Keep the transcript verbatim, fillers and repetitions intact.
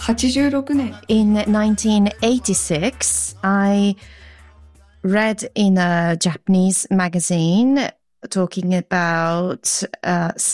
はちじゅうろくねん In nineteen eighty-six, I read in a Japanese magazine talking about uh,